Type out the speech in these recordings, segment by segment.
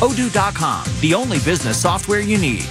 Odoo.com, the only business software you need.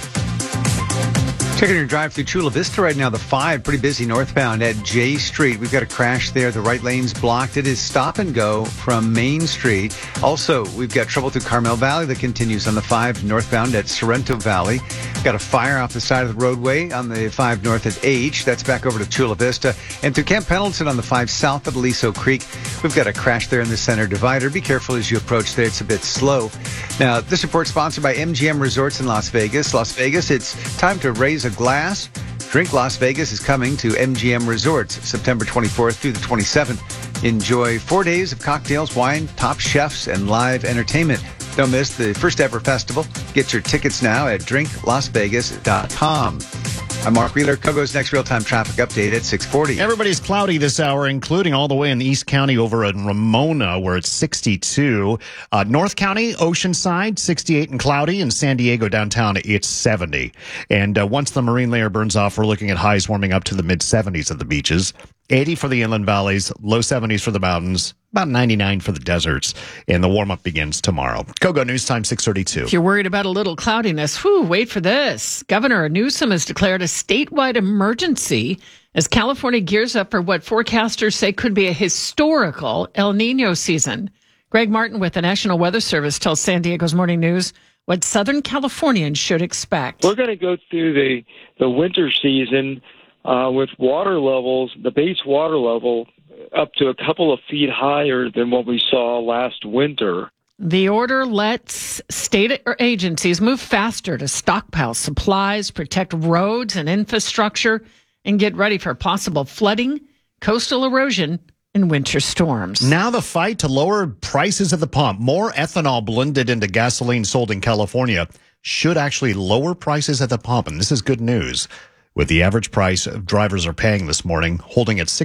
Checking your drive through Chula Vista right now, the 5, pretty busy northbound at J Street. We've got a crash there. The right lane's blocked. It is stop and go from Main Street. Also, we've got trouble through Carmel Valley that continues on the 5 northbound at Sorrento Valley. Got a fire off the side of the roadway on the 5 north at H. That's back over to Chula Vista. And through Camp Pendleton on the 5 south of Aliso Creek, we've got a crash there in the center divider. Be careful as you approach there. It's a bit slow. Now, this report sponsored by MGM Resorts in Las Vegas. Las Vegas, it's time to raise a glass. Drink Las Vegas is coming to MGM Resorts September 24th through the 27th. Enjoy 4 days of cocktails, wine, top chefs, and live entertainment. Don't miss the first ever festival. Get your tickets now at drinklasvegas.com. I'm Mark Wheeler. Kogo's next real-time traffic update at 6:40. Everybody's cloudy this hour, including all the way in the East County over in Ramona, where it's 62. North County, Oceanside, 68 and cloudy. In San Diego downtown, it's 70. And once the marine layer burns off, we're looking at highs warming up to the mid-70s at the beaches. 80 for the inland valleys, low 70s for the mountains, about 99 for the deserts. And the warm-up begins tomorrow. Kogo News Time, 6:32. If you're worried about a little cloudiness, wait for this. Governor Newsom has declared a statewide emergency as California gears up for what forecasters say could be a historical El Nino season. Greg Martin with the National Weather Service tells San Diego's Morning News what Southern Californians should expect. We're going to go through the winter season with water levels, the base water level, up to a couple of feet higher than what we saw last winter. The order lets state agencies move faster to stockpile supplies, protect roads and infrastructure, and get ready for possible flooding, coastal erosion, and winter storms. Now the fight to lower prices at the pump. More ethanol blended into gasoline sold in California should actually lower prices at the pump, and this is good news. With the average price drivers are paying this morning holding at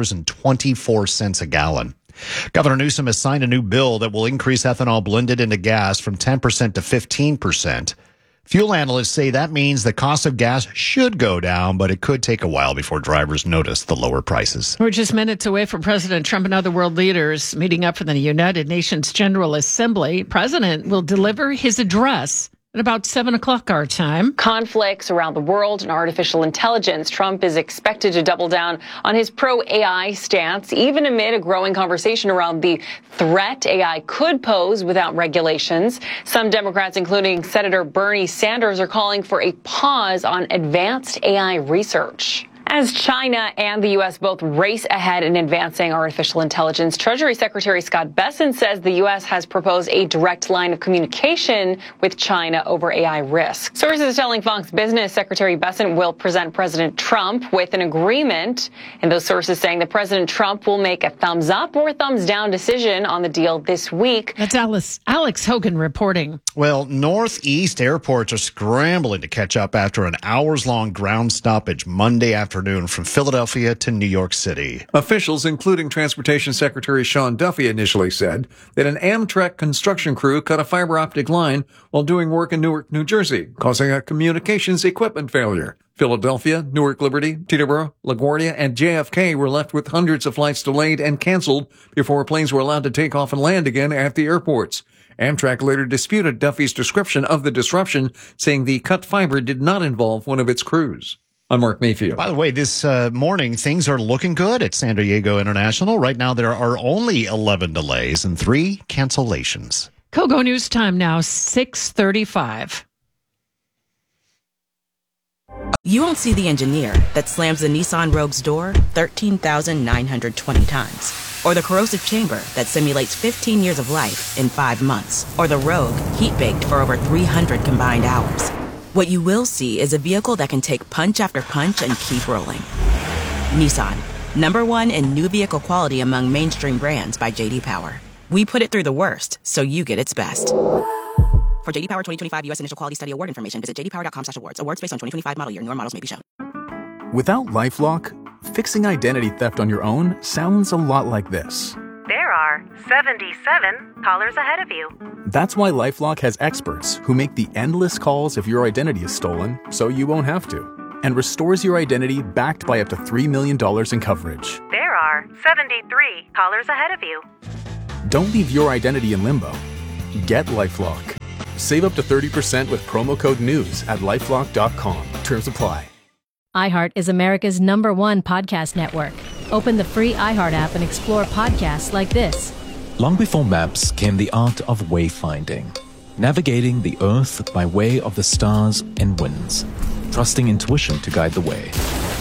$6.24 a gallon. Governor Newsom has signed a new bill that will increase ethanol blended into gas from 10% to 15%. Fuel analysts say that means the cost of gas should go down, but it could take a while before drivers notice the lower prices. We're just minutes away from President Trump and other world leaders meeting up for the United Nations General Assembly. President will deliver his address at about 7 o'clock our time. Conflicts around the world and artificial intelligence. Trump is expected to double down on his pro-AI stance, even amid a growing conversation around the threat AI could pose without regulations. Some Democrats, including Senator Bernie Sanders, are calling for a pause on advanced AI research. As China and the U.S. both race ahead in advancing artificial intelligence, Treasury Secretary Scott Bessent says the U.S. has proposed a direct line of communication with China over AI risks. Sources telling Fox Business Secretary Bessent will present President Trump with an agreement, and those sources saying that President Trump will make a thumbs up or thumbs down decision on the deal this week. That's Alex Hogan reporting. Well, Northeast airports are scrambling to catch up after an hours-long ground stoppage Monday afternoon from Philadelphia to New York City. Officials, including Transportation Secretary Sean Duffy, initially said that an Amtrak construction crew cut a fiber optic line while doing work in Newark, New Jersey, causing a communications equipment failure. Philadelphia, Newark Liberty, Teterboro, LaGuardia, and JFK were left with hundreds of flights delayed and canceled before planes were allowed to take off and land again at the airports. Amtrak later disputed Duffy's description of the disruption, saying the cut fiber did not involve one of its crews. I'm Mark Mayfield. By the way, this morning, things are looking good at San Diego International. Right now, there are only 11 delays and 3 cancellations. Kogo News Time now, 6:35. You won't see the engineer that slams the Nissan Rogue's door 13,920 times. Or the corrosive chamber that simulates 15 years of life in 5 months. Or the Rogue heat-baked for over 300 combined hours. What you will see is a vehicle that can take punch after punch and keep rolling. Nissan, #1 in new vehicle quality among mainstream brands by J.D. Power. We put it through the worst, so you get its best. For J.D. Power 2025 U.S. Initial Quality Study Award information, visit jdpower.com/awards. Awards based on 2025 model year. Newer models may be shown. Without LifeLock, fixing identity theft on your own sounds a lot like this. There are 77 callers ahead of you. That's why LifeLock has experts who make the endless calls if your identity is stolen, so you won't have to, and restores your identity backed by up to $3 million in coverage. There are 73 callers ahead of you. Don't leave your identity in limbo. Get LifeLock. Save up to 30% with promo code NEWS at LifeLock.com. Terms apply. iHeart is America's #1 podcast network. Open the free iHeart app and explore podcasts like this. Long before maps came the art of wayfinding, navigating the earth by way of the stars and winds, trusting intuition to guide the way.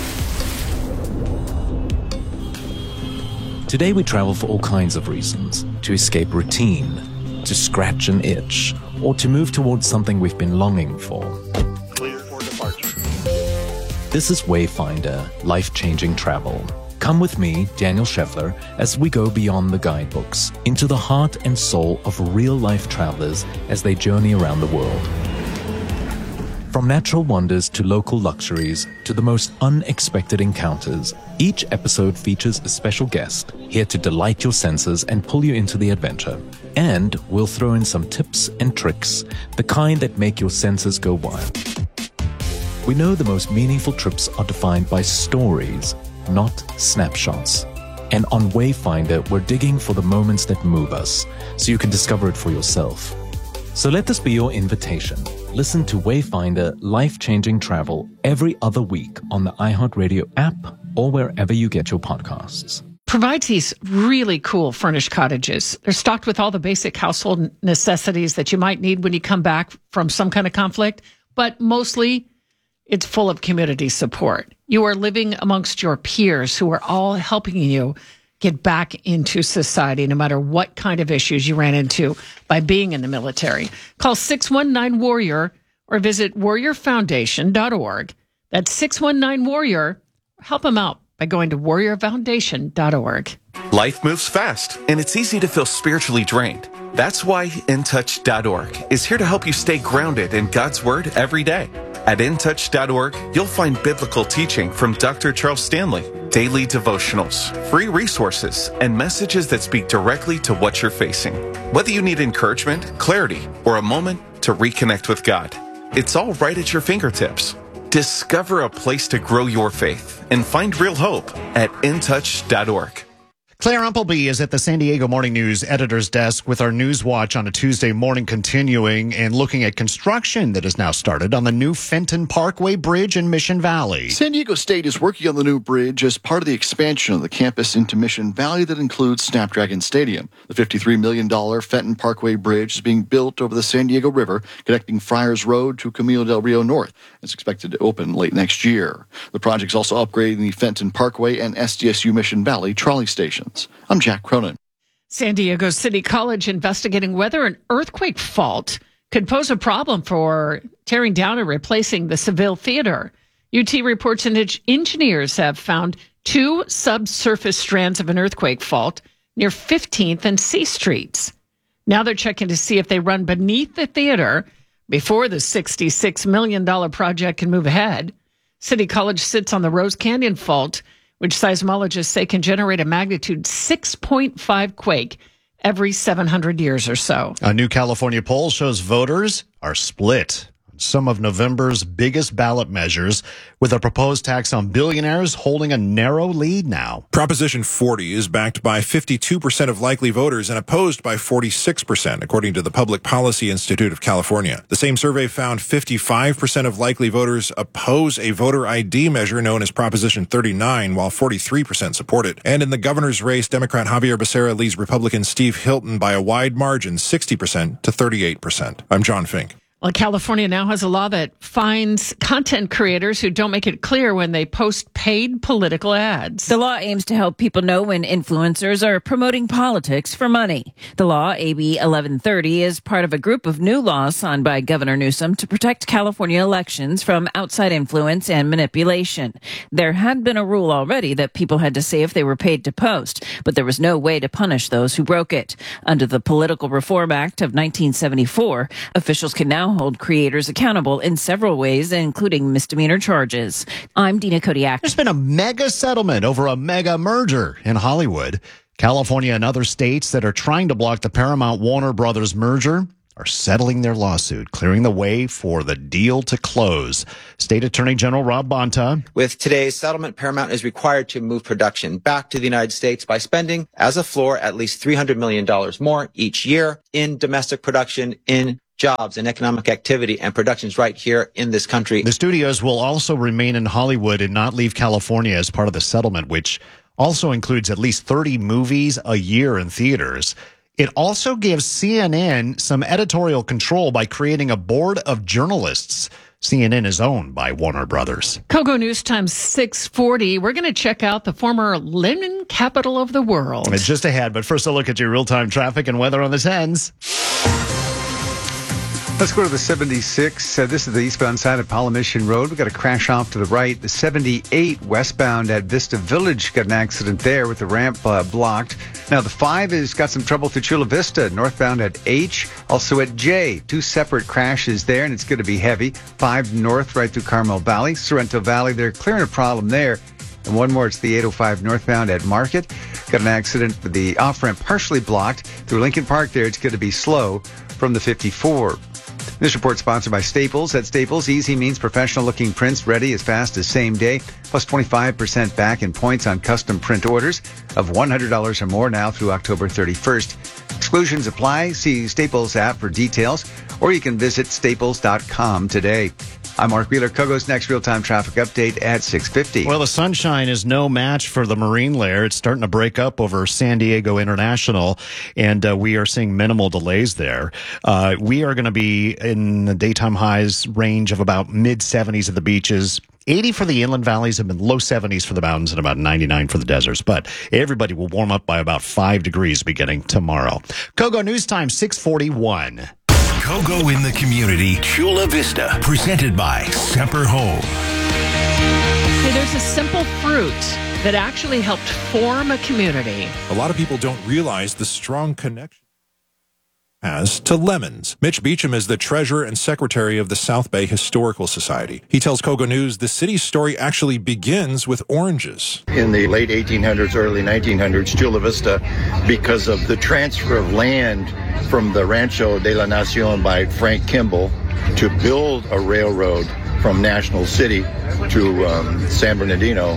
Today we travel for all kinds of reasons: to escape routine, to scratch an itch, or to move towards something we've been longing for. Clear for departure. This is Wayfinder, life-changing travel. Come with me, Daniel Scheffler, as we go beyond the guidebooks, into the heart and soul of real-life travelers as they journey around the world. From natural wonders to local luxuries to the most unexpected encounters, each episode features a special guest here to delight your senses and pull you into the adventure. And we'll throw in some tips and tricks, the kind that make your senses go wild. We know the most meaningful trips are defined by stories, not snapshots. And on Wayfinder, we're digging for the moments that move us, so you can discover it for yourself. So let this be your invitation. Listen to Wayfinder Life-Changing Travel every other week on the iHeartRadio app or wherever you get your podcasts. Provides these really cool furnished cottages. They're stocked with all the basic household necessities that you might need when you come back from some kind of conflict, but mostly it's full of community support. You are living amongst your peers who are all helping you get back into society, no matter what kind of issues you ran into by being in the military. Call 619-WARRIOR or visit warriorfoundation.org. That's 619-WARRIOR. Help them out by going to warriorfoundation.org. Life moves fast, and it's easy to feel spiritually drained. That's why InTouch.org is here to help you stay grounded in God's Word every day. At InTouch.org, you'll find biblical teaching from Dr. Charles Stanley, daily devotionals, free resources, and messages that speak directly to what you're facing. Whether you need encouragement, clarity, or a moment to reconnect with God, it's all right at your fingertips. Discover a place to grow your faith and find real hope at InTouch.org. Claire Umpleby is at the San Diego Morning News editor's desk with our News Watch on a Tuesday morning, continuing and looking at construction that has now started on the new Fenton Parkway Bridge in Mission Valley. San Diego State is working on the new bridge as part of the expansion of the campus into Mission Valley that includes Snapdragon Stadium. The $53 million Fenton Parkway Bridge is being built over the San Diego River, connecting Friars Road to Camino del Rio North. It's expected to open late next year. The project's also upgrading the Fenton Parkway and SDSU Mission Valley trolley stations. I'm Jack Cronin. San Diego City College investigating whether an earthquake fault could pose a problem for tearing down and replacing the Seville Theater. UT reports engineers have found two subsurface strands of an earthquake fault near 15th and C Streets. Now they're checking to see if they run beneath the theater before the $66 million project can move ahead. City College sits on the Rose Canyon Fault, which seismologists say can generate a magnitude 6.5 quake every 700 years or so. A new California poll shows voters are split on some of November's biggest ballot measures, with a proposed tax on billionaires holding a narrow lead now. Proposition 40 is backed by 52% of likely voters and opposed by 46%, according to the Public Policy Institute of California. The same survey found 55% of likely voters oppose a voter ID measure known as Proposition 39, while 43% support it. And in the governor's race, Democrat Javier Becerra leads Republican Steve Hilton by a wide margin, 60% to 38%. I'm John Fink. Well, California now has a law that fines content creators who don't make it clear when they post paid political ads. The law aims to help people know when influencers are promoting politics for money. The law, AB 1130, is part of a group of new laws signed by Governor Newsom to protect California elections from outside influence and manipulation. There had been a rule already that people had to say if they were paid to post, but there was no way to punish those who broke it. Under the Political Reform Act of 1974, officials can now hold creators accountable in several ways, including misdemeanor charges. I'm Dina Kodiak. There's been a mega settlement over a mega merger in Hollywood. California and other states that are trying to block the Paramount-Warner Brothers merger are settling their lawsuit, clearing the way for the deal to close. State Attorney General Rob Bonta. With today's settlement, Paramount is required to move production back to the United States by spending, as a floor, at least $300 million more each year in domestic production in jobs and economic activity and productions right here in this country. The studios will also remain in Hollywood and not leave California as part of the settlement, which also includes at least 30 movies a year in theaters. It also gives CNN some editorial control by creating a board of journalists. CNN is owned by Warner Brothers. Kogo News Time 640. We're going to check out the former lemon capital of the world. It's just ahead, but first a look at your real-time traffic and weather on the 10s. Let's go to the 76. This is the eastbound side of Powell Mission Road. We've got a crash off to the right. The 78 westbound at Vista Village got an accident there with the ramp blocked. Now, the 5 has got some trouble through Chula Vista, northbound at H, also at J. 2 separate crashes there, and it's going to be heavy. 5 north right through Carmel Valley. Sorrento Valley, they're clearing a problem there. And one more, it's the 805 northbound at Market. Got an accident with the off-ramp partially blocked. Through Lincoln Park there, it's going to be slow from the 54. This report sponsored by Staples. At Staples, easy means professional-looking prints ready as fast as same day, plus 25% back in points on custom print orders of $100 or more now through October 31st. Exclusions apply. See Staples app for details, or you can visit staples.com today. I'm Mark Wheeler. Kogo's next real-time traffic update at 6:50. Well, the sunshine is no match for the marine layer. It's starting to break up over San Diego International, and we are seeing minimal delays there. We are going to be in the daytime highs range of about mid-70s at the beaches. 80 for the inland valleys and low 70s for the mountains and about 99 for the deserts. But everybody will warm up by about 5 degrees beginning tomorrow. Kogo News Time 641. Kogo in the Community, Chula Vista, presented by Semper Home. Hey, there's a simple fruit that actually helped form a community. A lot of people don't realize the strong connection it has to lemons. Mitch Beecham is the treasurer and secretary of the South Bay Historical Society. He tells Kogo News the city's story actually begins with oranges. In the late 1800s, early 1900s, Chula Vista, because of the transfer of land from the Rancho de la Nacion by Frank Kimball to build a railroad from National City to San Bernardino,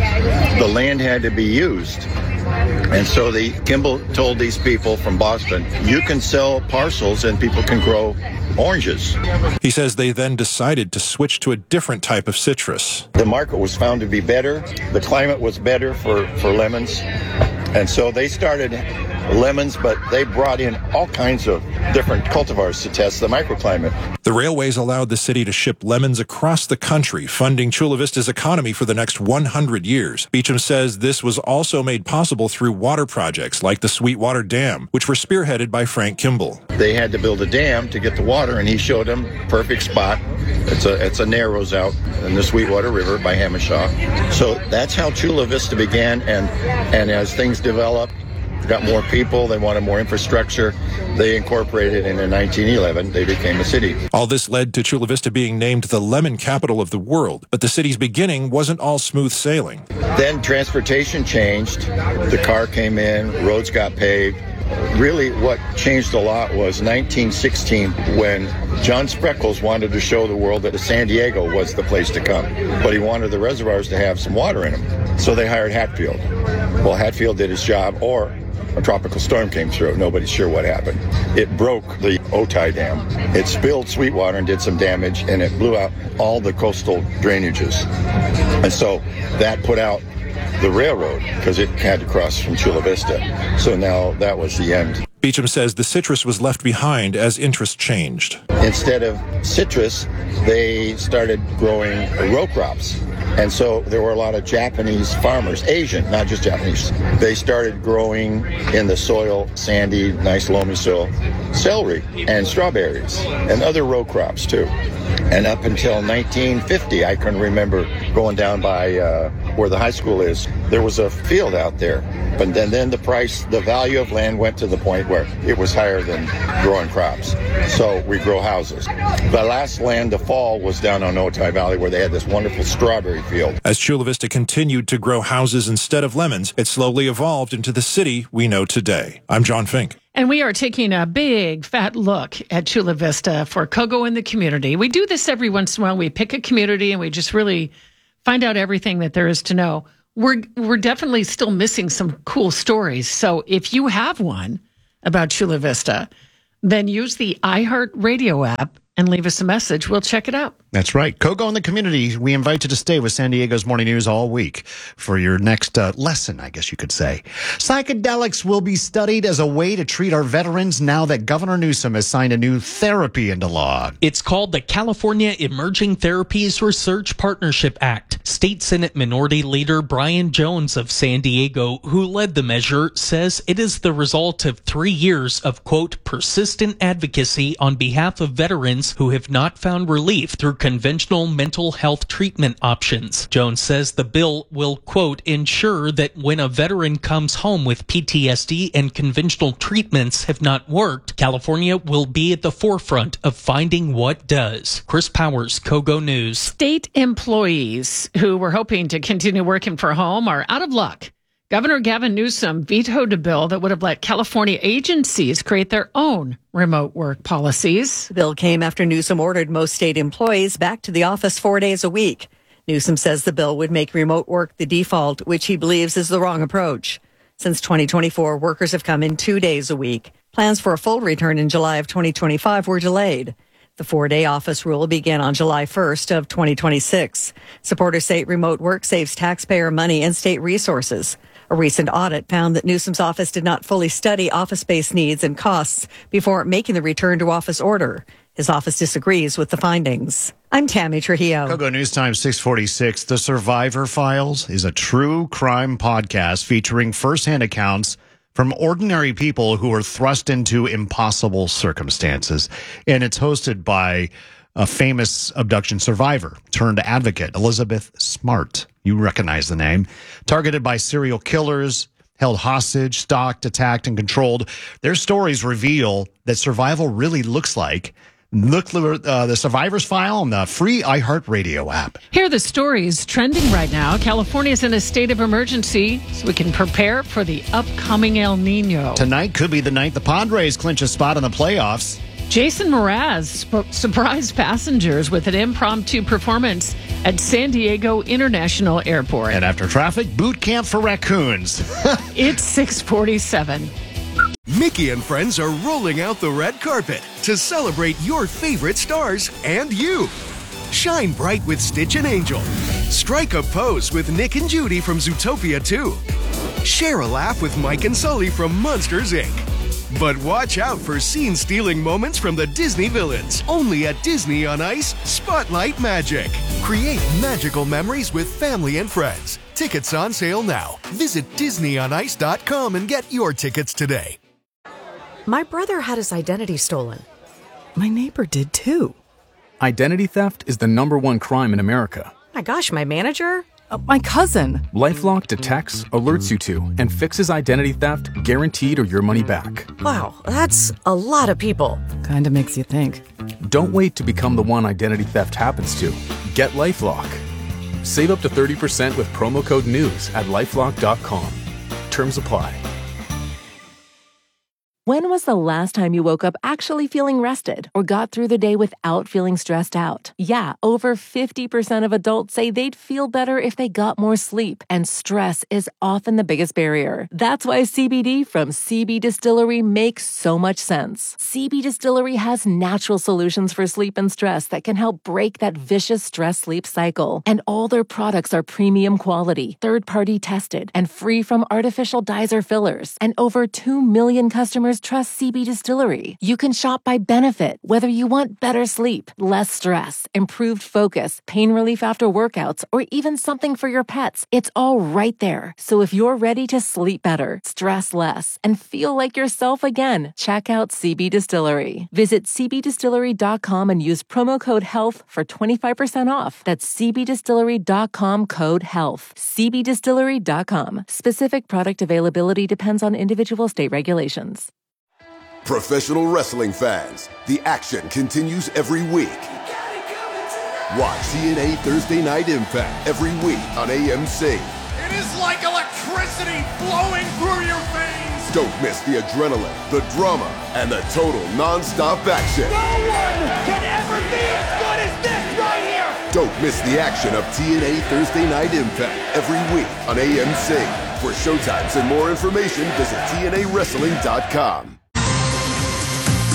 the land had to be used. And so Kimball told these people from Boston, you can sell parcels and people can grow oranges. He says they then decided to switch to a different type of citrus. The market was found to be better. The climate was better for lemons. And so they started lemons, but they brought in all kinds of different cultivars to test the microclimate. The railways allowed the city to ship lemons across the country, funding Chula Vista's economy for the next 100 years. Beecham says this was also made possible through water projects like the Sweetwater Dam, which were spearheaded by Frank Kimball. They had to build a dam to get the water, and he showed them perfect spot. It's a narrows out in the Sweetwater River by Hamishaw. So that's how Chula Vista began, and as things developed, got more people, they wanted more infrastructure, they incorporated, and in 1911 they became a city. All this led to Chula Vista being named the lemon capital of the world, but the city's beginning wasn't all smooth sailing. Then transportation changed, the car came in, roads got paved. Really what changed a lot was 1916 when John Spreckles wanted to show the world that San Diego was the place to come, but he wanted the reservoirs to have some water in them. So they hired Hatfield. Well, Hatfield did his job, or a tropical storm came through. Nobody's sure what happened. It broke the Otay Dam. It spilled Sweetwater and did some damage, and it blew out all the coastal drainages. And so that put out the railroad because it had to cross from Chula Vista. So now that was the end. Beecham says the citrus was left behind as interest changed. Instead of citrus, they started growing row crops. And so there were a lot of Japanese farmers, Asian, not just Japanese. They started growing in the soil, sandy, nice loamy soil, celery and strawberries and other row crops too. And up until 1950, I can remember going down by where the high school is. There was a field out there. But then the value of land went to the point where it was higher than growing crops. So we grow houses. The last land to fall was down on Otay Valley where they had this wonderful strawberry field. As Chula Vista continued to grow houses instead of lemons, it slowly evolved into the city we know today. I'm John Fink. And we are taking a big, fat look at Chula Vista for Kogo in the Community. We do this every once in a while. We pick a community and we just really find out everything that there is to know. We're definitely still missing some cool stories. So if you have one about Chula Vista, then use the iHeartRadio app and leave us a message. We'll check it out. That's right. Kogo in the community, we invite you to stay with San Diego's Morning News all week for your next lesson, I guess you could say. Psychedelics will be studied as a way to treat our veterans now that Governor Newsom has signed a new therapy into law. It's called the California Emerging Therapies Research Partnership Act. State Senate Minority Leader Brian Jones of San Diego, who led the measure, says it is the result of 3 years of, quote, persistent advocacy on behalf of veterans who have not found relief through conventional mental health treatment options. Jones says the bill will, quote, ensure that when a veteran comes home with PTSD and conventional treatments have not worked, California will be at the forefront of finding what does. Chris Powers, Kogo News. State employees who were hoping to continue working from home are out of luck. Governor Gavin Newsom vetoed a bill that would have let California agencies create their own remote work policies. The bill came after Newsom ordered most state employees back to the office 4 days a week. Newsom says the bill would make remote work the default, which he believes is the wrong approach. Since 2024, workers have come in 2 days a week. Plans for a full return in July of 2025 were delayed. The 4-day office rule began on July 1st of 2026. Supporters say remote work saves taxpayer money and state resources. A recent audit found that Newsom's office did not fully study office space needs and costs before making the return to office order. His office disagrees with the findings. I'm Tammy Trujillo. Kogo News Time 646. The Survivor Files is a true crime podcast featuring firsthand accounts from ordinary people who were thrust into impossible circumstances. And it's hosted by a famous abduction survivor turned advocate, Elizabeth Smart. You recognize the name. Targeted by serial killers, held hostage, stalked, attacked, and controlled. Their stories reveal that survival really looks like. Look, the Survivor's File on the free iHeartRadio app. Here are the stories trending right now. California's in a state of emergency so we can prepare for the upcoming El Nino. Tonight could be the night the Padres clinch a spot in the playoffs. Jason Mraz surprised passengers with an impromptu performance at San Diego International Airport. And after traffic, boot camp for raccoons. It's 6:47. Mickey and friends are rolling out the red carpet to celebrate your favorite stars and you. Shine bright with Stitch and Angel. Strike a pose with Nick and Judy from Zootopia 2. Share a laugh with Mike and Sully from Monsters, Inc. But watch out for scene-stealing moments from the Disney villains. Only at Disney on Ice, Spotlight Magic. Create magical memories with family and friends. Tickets on sale now. Visit DisneyOnIce.com and get your tickets today. My brother had his identity stolen. My neighbor did too. Identity theft is the #1 crime in America. My gosh, my manager? My cousin. LifeLock detects, alerts you to, and fixes identity theft guaranteed or your money back. Wow, that's a lot of people. Kinda makes you think. Don't wait to become the one identity theft happens to. Get LifeLock. Save up to 30% with promo code NEWS at LifeLock.com. Terms apply. When was the last time you woke up actually feeling rested or got through the day without feeling stressed out? Yeah, over 50% of adults say they'd feel better if they got more sleep, and stress is often the biggest barrier. That's why CBD from CB Distillery makes so much sense. CB Distillery has natural solutions for sleep and stress that can help break that vicious stress-sleep cycle. And all their products are premium quality, third-party tested, and free from artificial dyes or fillers. And over 2 million customers trust CB Distillery. You can shop by benefit, whether you want better sleep, less stress, improved focus, pain relief after workouts, or even something for your pets. It's all right there. So if you're ready to sleep better, stress less, and feel like yourself again, check out CB Distillery. Visit cbdistillery.com and use promo code HEALTH for 25% off. That's cbdistillery.com code HEALTH. cbdistillery.com. Specific product availability depends on individual state regulations. Professional wrestling fans, the action continues every week. Watch TNA Thursday Night Impact every week on AMC. It is like electricity flowing through your veins. Don't miss the adrenaline, the drama, and the total non-stop action. No one can ever be as good as this right here. Don't miss the action of TNA Thursday Night Impact every week on AMC. For showtimes and more information, visit TNAWrestling.com.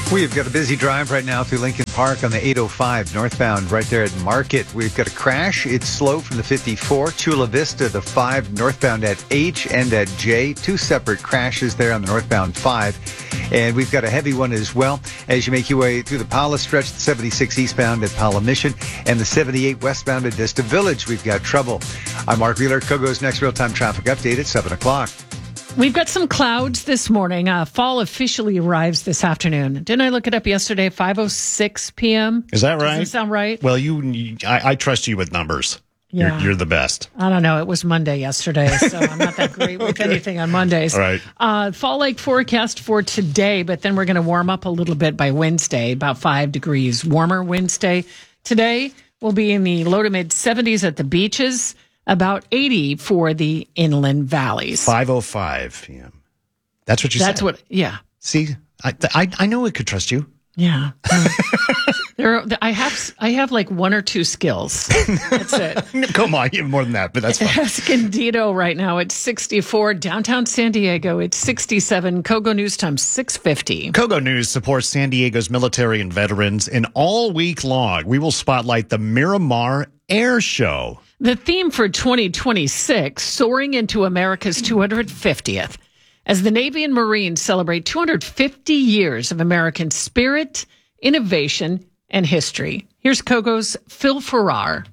We've got a busy drive right now through Lincoln Park on the 805 northbound right there at Market. We've got a crash. It's slow from the 54, Chula Vista, the 5 northbound at H and at J. 2 separate crashes there on the northbound 5. And we've got a heavy one as well as you make your way through the Pala stretch, the 76 eastbound at Pala Mission, and the 78 westbound at Vista Village. We've got trouble. I'm Mark Wheeler. Kogo's next real-time traffic update at 7 o'clock. We've got some clouds this morning. Fall officially arrives this afternoon. Didn't I look it up yesterday? 5:06 p.m. Is that right? Doesn't sound right? Well, I trust you with numbers. Yeah. You're the best. I don't know. It was Monday yesterday, so I'm not that great with anything on Mondays. All right. Fall Lake forecast for today, but then we're going to warm up a little bit by Wednesday, about 5 degrees warmer Wednesday. Today will be in the low to mid 70s at the beaches. About 80 for the inland valleys. 5:05 p.m. That's what you said. That's what, yeah. See, I know I could trust you. Yeah. I have like 1 or 2 skills. That's it. Come on, you have more than that, but that's fine. Escondido right now, it's 64. Downtown San Diego, it's 67. Kogo News Time, 6:50. Kogo News supports San Diego's military and veterans, and all week long, we will spotlight the Miramar Air Show. The theme for 2026, soaring into America's 250th, as the Navy and Marines celebrate 250 years of American spirit, innovation, and history. Here's Kogo's Phil Farrar.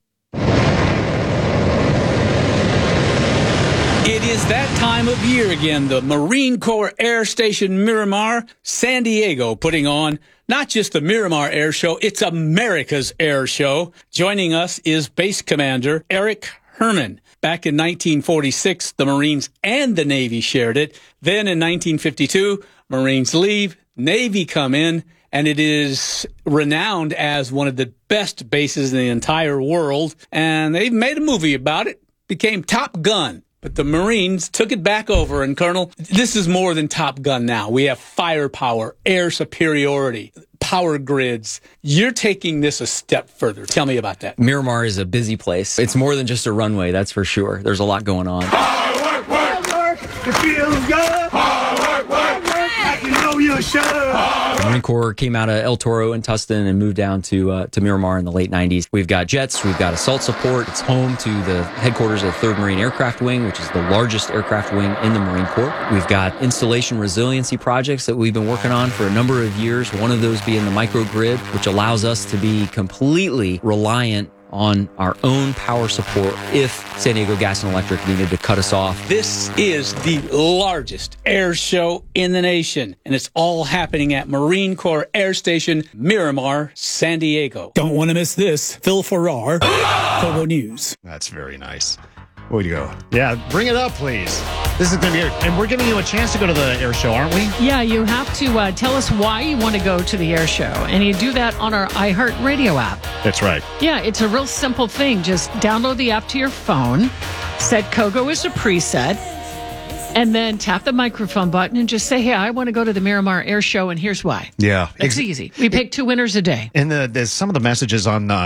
It is that time of year again. The Marine Corps Air Station Miramar, San Diego, putting on not just the Miramar Air Show, it's America's Air Show. Joining us is Base Commander Eric Herman. Back in 1946, the Marines and the Navy shared it. Then in 1952, Marines leave, Navy come in, and it is renowned as one of the best bases in the entire world. And they've made a movie about it. Became Top Gun. But the Marines took it back over, and Colonel, this is more than Top Gun now. We have firepower, air superiority, power grids. You're taking this a step further. Tell me about that. Miramar is a busy place. It's more than just a runway, that's for sure. There's a lot going on. Hard work, it feels good. Hard work, like you know you should. The Marine Corps came out of El Toro and Tustin and moved down to Miramar in the late 90s. We've got jets, we've got assault support. It's home to the headquarters of the 3rd Marine Aircraft Wing, which is the largest aircraft wing in the Marine Corps. We've got installation resiliency projects that we've been working on for a number of years. One of those being the microgrid, which allows us to be completely reliant on our own power support if San Diego Gas and Electric needed to cut us off. This is the largest air show in the nation, and it's all happening at Marine Corps Air Station Miramar, San Diego. Don't want to miss this. Phil Farrar, Kogo News. That's very nice. Way to go. Yeah, bring it up, please. This is going to be, and we're giving you a chance to go to the air show, aren't we? Yeah, you have to tell us why you want to go to the air show. And you do that on our iHeartRadio app. That's right. Yeah, it's a real simple thing. Just download the app to your phone, set Kogo as a preset, and then tap the microphone button and just say, hey, I want to go to the Miramar Air Show, and here's why. Yeah. It's easy. We pick 2 winners a day. And there's some of the messages on the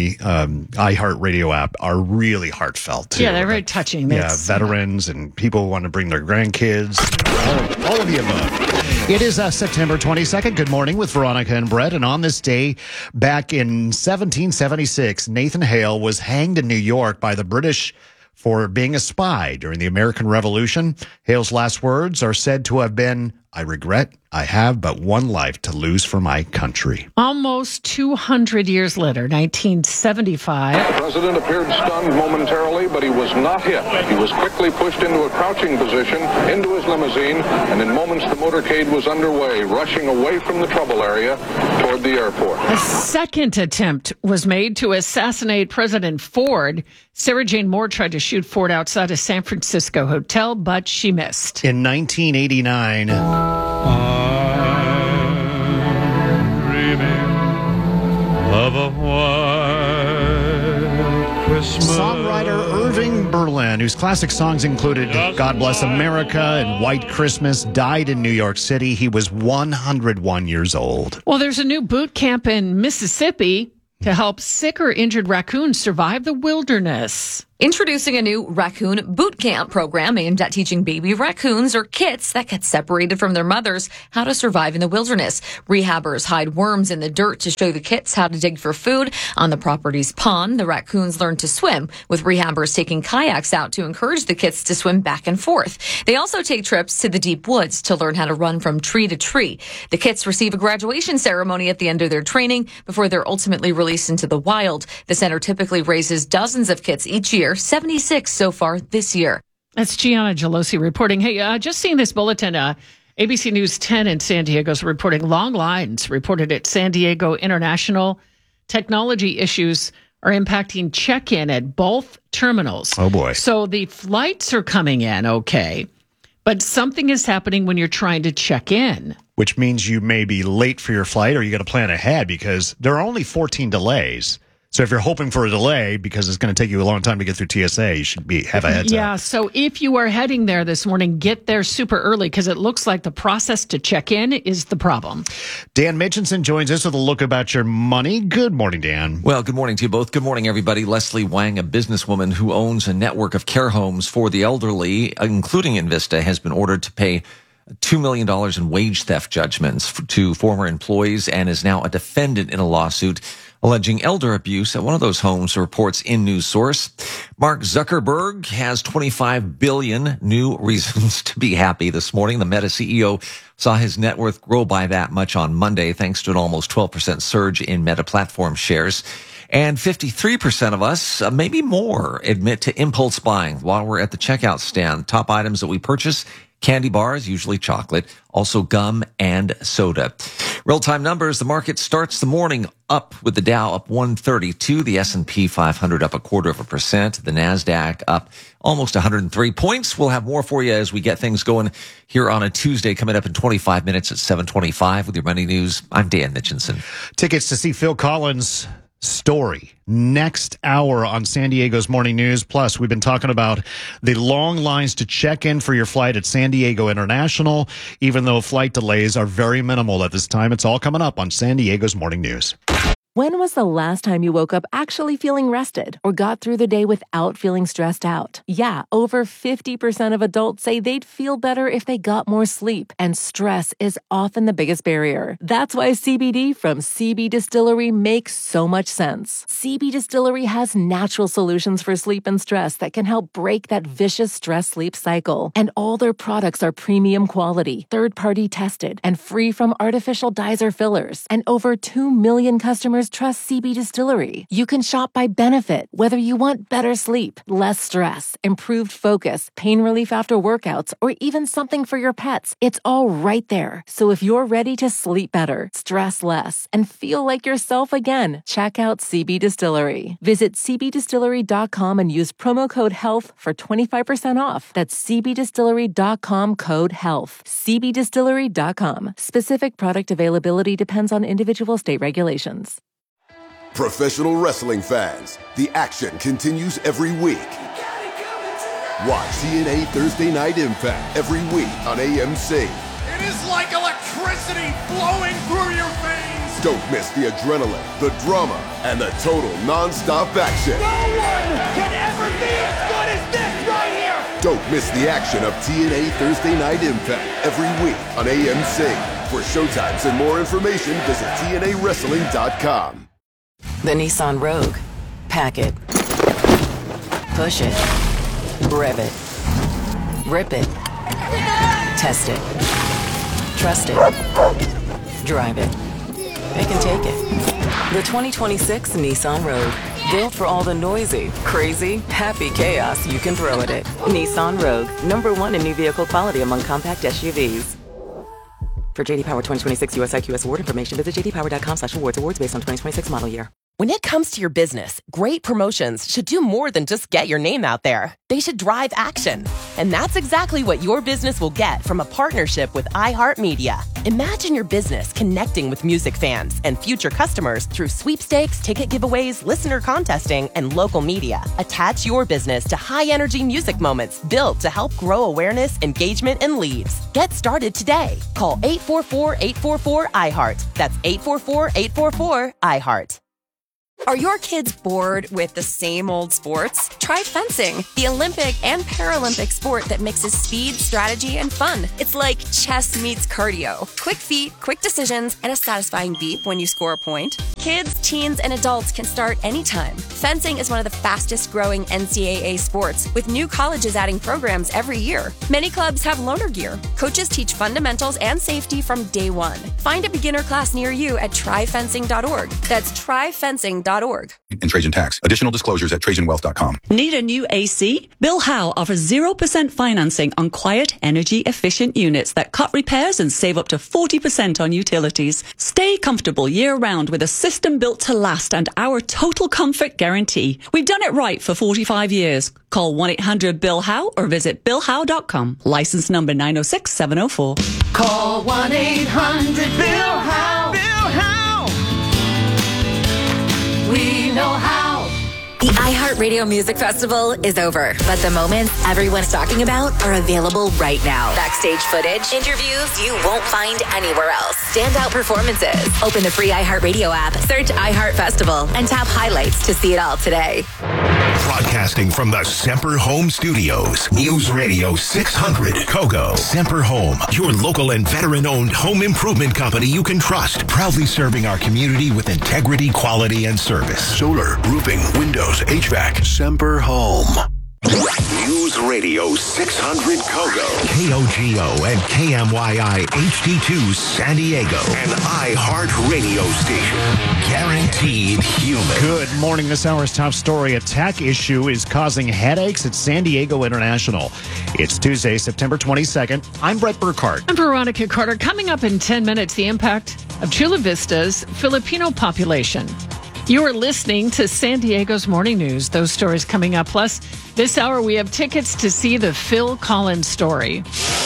iHeartRadio app are really heartfelt, too. Yeah, they're very touching. Yeah, veterans and people who want to bring their grandkids. All of the above. It is September 22nd. Good morning with Veronica and Brett. And on this day, back in 1776, Nathan Hale was hanged in New York by the British for being a spy during the American Revolution. Hale's last words are said to have been, I regret I have but one life to lose for my country. Almost 200 years later, 1975. The president appeared stunned momentarily, but he was not hit. He was quickly pushed into a crouching position, into his limousine, and in moments the motorcade was underway, rushing away from the trouble area toward the airport. A second attempt was made to assassinate President Ford. Sarah Jane Moore tried to shoot Ford outside a San Francisco hotel, but she missed. In 1989... of a white Christmas. Songwriter Irving Berlin, whose classic songs included God Bless America and White Christmas, died in New York City. He was 101 years old. Well, there's a new boot camp in Mississippi to help sick or injured raccoons survive the wilderness. Introducing a new raccoon boot camp program aimed at teaching baby raccoons or kits that get separated from their mothers how to survive in the wilderness. Rehabbers hide worms in the dirt to show the kits how to dig for food. On the property's pond, the raccoons learn to swim, with rehabbers taking kayaks out to encourage the kits to swim back and forth. They also take trips to the deep woods to learn how to run from tree to tree. The kits receive a graduation ceremony at the end of their training before they're ultimately released into the wild. The center typically raises dozens of kits each year, 76 so far this year. That's Gianna Gelosi reporting. Hey, just seeing this bulletin, ABC News 10 in San Diego is reporting long lines reported at San Diego International. Technology issues are impacting check-in at both terminals. Oh, boy. So the flights are coming in okay, but something is happening when you're trying to check in. Which means you may be late for your flight, or you got to plan ahead because there are only 14 delays. So if you're hoping for a delay because it's going to take you a long time to get through TSA, you should have a heads up. Yeah, so if you are heading there this morning, get there super early because it looks like the process to check in is the problem. Dan Mitchinson joins us with a look about your money. Good morning, Dan. Well, good morning to you both. Good morning, everybody. Leslie Wang, a businesswoman who owns a network of care homes for the elderly, including Invista, has been ordered to pay $2 million in wage theft judgments to former employees and is now a defendant in a lawsuit alleging elder abuse at one of those homes, reports InNewsSource. Mark Zuckerberg has 25 billion new reasons to be happy this morning. The Meta CEO saw his net worth grow by that much on Monday, thanks to an almost 12% surge in Meta platform shares. And 53% of us, maybe more, admit to impulse buying while we're at the checkout stand. Top items that we purchase: candy bars, usually chocolate, also gum and soda. Real-time numbers. The market starts the morning up with the Dow up 132, the S&P 500 up 0.25%, the NASDAQ up almost 103 points. We'll have more for you as we get things going here on a Tuesday, coming up in 25 minutes at 7:25 with your Money News. I'm Dan Mitchinson. Tickets to see Phil Collins' story next hour on San Diego's Morning News. Plus, we've been talking about the long lines to check in for your flight at San Diego International. Even though flight delays are very minimal at this time, it's all coming up on San Diego's Morning News. When was the last time you woke up actually feeling rested or got through the day without feeling stressed out? Yeah, over 50% of adults say they'd feel better if they got more sleep, and stress is often the biggest barrier. That's why CBD from CB Distillery makes so much sense. CB Distillery has natural solutions for sleep and stress that can help break that vicious stress-sleep cycle. And all their products are premium quality, third-party tested, and free from artificial dyes or fillers. And over 2 million customers trust CB Distillery. You can shop by benefit, whether you want better sleep, less stress, improved focus, pain relief after workouts, or even something for your pets. It's all right there. So if you're ready to sleep better, stress less, and feel like yourself again, check out CB Distillery. Visit cbdistillery.com and use promo code HEALTH for 25% off. That's cbdistillery.com, code HEALTH. cbdistillery.com. Specific product availability depends on individual state regulations. Professional wrestling fans, the action continues every week. Watch TNA Thursday Night Impact every week on AMC. It is like electricity flowing through your veins. Don't miss the adrenaline, the drama, and the total non-stop action. No one can ever be as good as this right here. Don't miss the action of TNA Thursday Night Impact every week on AMC. For showtimes and more information, visit TNAWrestling.com. The Nissan Rogue. Pack it. Push it. Rev it. Rip it. Test it. Trust it. Drive it. It can take it. The 2026 Nissan Rogue. Built for all the noisy, crazy, happy chaos you can throw at it. Nissan Rogue. #1 in new vehicle quality among compact SUVs. For JD Power 2026 US IQS award information, visit jdpower.com/awards. Awards based on 2026 model year. When it comes to your business, great promotions should do more than just get your name out there. They should drive action. And that's exactly what your business will get from a partnership with iHeartMedia. Imagine your business connecting with music fans and future customers through sweepstakes, ticket giveaways, listener contesting, and local media. Attach your business to high-energy music moments built to help grow awareness, engagement, and leads. Get started today. Call 844-844-iHeart. That's 844-844-iHeart. Are your kids bored with the same old sports? Try fencing, the Olympic and Paralympic sport that mixes speed, strategy, and fun. It's like chess meets cardio. Quick feet, quick decisions, and a satisfying beep when you score a point. Kids, teens, and adults can start anytime. Fencing is one of the fastest growing NCAA sports, with new colleges adding programs every year. Many clubs have loaner gear. Coaches teach fundamentals and safety from day one. Find a beginner class near you at tryfencing.org. That's tryfencing.org. And Trajan Tax. Additional disclosures at TrajanWealth.com. Need a new AC? Bill Howe offers 0% financing on quiet, energy-efficient units that cut repairs and save up to 40% on utilities. Stay comfortable year-round with a system built to last and our total comfort guarantee. We've done it right for 45 years. Call 1-800-BILL-HOWE or visit BillHowe.com. License number 906704. Call 1-800-BILL-HOWE. Bill Howe. We know how. The iHeartRadio Music Festival is over, but the moments everyone's talking about are available right now. Backstage footage, interviews you won't find anywhere else, standout performances. Open the free iHeartRadio app, search iHeart Festival, and tap highlights to see it all today. Broadcasting from the Semper Home Studios, News Radio 600, Kogo. Semper Home, your local and veteran-owned home improvement company you can trust. Proudly serving our community with integrity, quality, and service. Solar, roofing, windows, HVAC. Semper Home. News Radio 600 Kogo. KOGO and KMYI HD2 San Diego. An iHeart radio station. Guaranteed human. Good morning. This hour's top story. A tech issue is causing headaches at San Diego International. It's Tuesday, September 22nd. I'm Brett Burkhardt. I'm Veronica Carter. Coming up in 10 minutes, the impact of Chula Vista's Filipino population. You are listening to San Diego's Morning News. Those stories coming up. Plus, this hour we have tickets to see the Phil Collins story.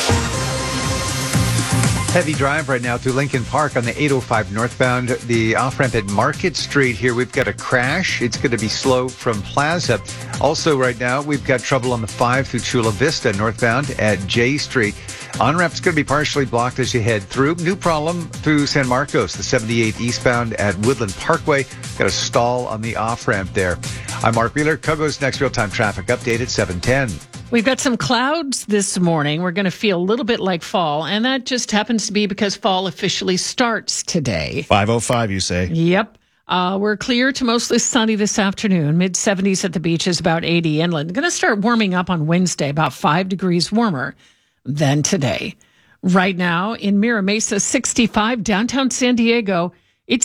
Heavy drive right now through Lincoln Park on the 805 northbound, the off-ramp at Market Street here. We've got a crash. It's going to be slow from Plaza. Also right now, we've got trouble on the 5 through Chula Vista northbound at J Street. On-ramp's going to be partially blocked as you head through. New problem through San Marcos, the 78 eastbound at Woodland Parkway. Got a stall on the off-ramp there. I'm Mark Wheeler. Kogo's next real-time traffic update at 7:10. We've got some clouds this morning. We're going to feel a little bit like fall, and that just happens to be because fall officially starts today. 5:05, you say? Yep. We're clear to mostly sunny this afternoon. Mid-70s at the beaches, about 80 inland. Going to start warming up on Wednesday, about 5 degrees warmer than today. Right now in Mira Mesa, 65. Downtown San Diego, it's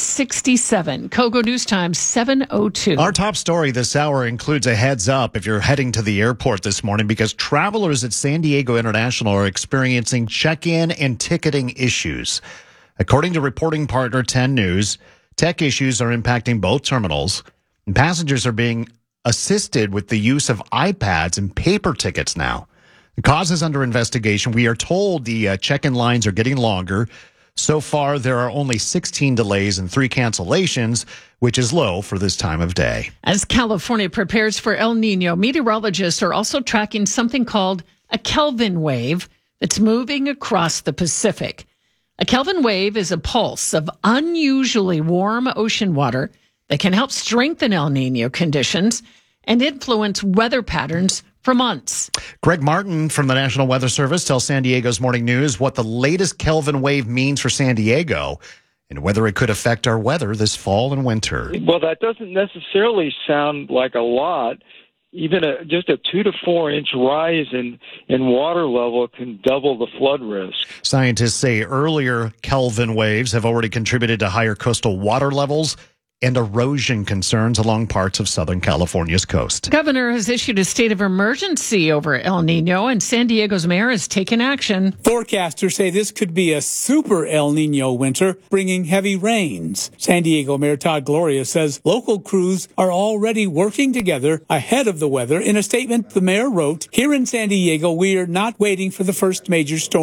67. Kogo News Time, 7:02. Our top story this hour includes a heads up if you're heading to the airport this morning because travelers at San Diego International are experiencing check-in and ticketing issues. According to reporting partner 10 News, tech issues are impacting both terminals, and passengers are being assisted with the use of iPads and paper tickets now. The cause is under investigation. We are told the check-in lines are getting longer. So far, there are only 16 delays and 3 cancellations, which is low for this time of day. As California prepares for El Nino, meteorologists are also tracking something called a Kelvin wave that's moving across the Pacific. A Kelvin wave is a pulse of unusually warm ocean water that can help strengthen El Nino conditions and influence weather patterns for months. Greg Martin from the National Weather Service tells San Diego's Morning News what the latest Kelvin wave means for San Diego and whether it could affect our weather this fall and winter. Well, that doesn't necessarily sound like a lot. Even just a 2 to 4 inch rise in water level can double the flood risk. Scientists say earlier Kelvin waves have already contributed to higher coastal water levels and erosion concerns along parts of Southern California's coast. The governor has issued a state of emergency over El Nino, and San Diego's mayor has taken action. Forecasters say this could be a super El Nino winter, bringing heavy rains. San Diego Mayor Todd Gloria says local crews are already working together ahead of the weather. In a statement the mayor wrote, "Here in San Diego, we are not waiting for the first major storm